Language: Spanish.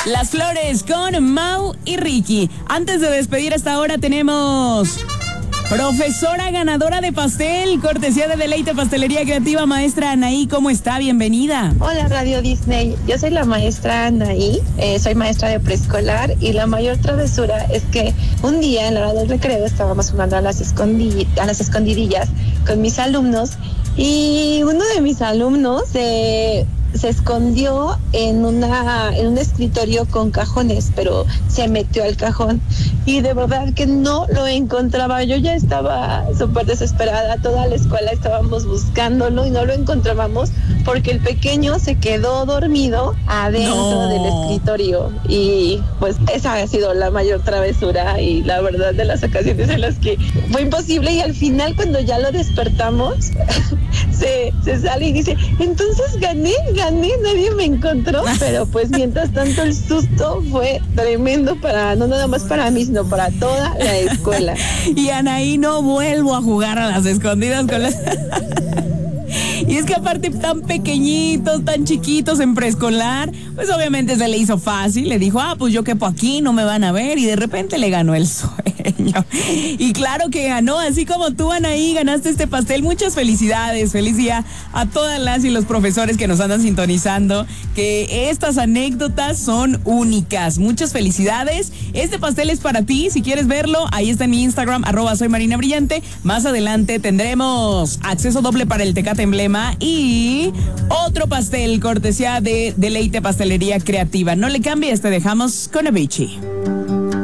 Las Flores con Mau y Ricky. Antes de despedir esta hora tenemos profesora ganadora de pastel, cortesía de Deleite Pastelería Creativa, maestra Anaí. ¿Cómo está? Bienvenida. Hola Radio Disney, yo soy la maestra Anaí, soy maestra de preescolar y la mayor travesura es que un día en la hora del recreo estábamos jugando a las escondidillas con mis alumnos y uno de mis alumnos se escondió en un escritorio con cajones, pero se metió al cajón y de verdad que no lo encontraba. Yo ya estaba súper desesperada, toda la escuela estábamos buscándolo y no lo encontrábamos porque el pequeño se quedó dormido adentro del escritorio y pues esa ha sido la mayor travesura y la verdad de las ocasiones en las que fue imposible y al final cuando ya lo despertamos se sale y dice, entonces gané, nadie me encontró, pero pues mientras tanto el susto fue tremendo no nada más para mí, sino para toda la escuela. Y Anaí, no vuelvo a jugar a las escondidas con las... Y es que aparte tan pequeñitos, tan chiquitos en preescolar, pues obviamente se le hizo fácil, le dijo, pues yo quepo aquí, no me van a ver, y de repente le ganó el sueño. Y claro que ganó, así como tú, Anaí, ganaste este pastel. Muchas felicidades, feliz día a todas las y los profesores que nos andan sintonizando, que estas anécdotas son únicas. Muchas felicidades, este pastel es para ti, si quieres verlo, ahí está en mi Instagram, @soymarinabrillante. Más adelante tendremos acceso doble para el Tecate Emblema y otro pastel cortesía de Deleite Pastelería Creativa. No le cambies, te dejamos con Avicii.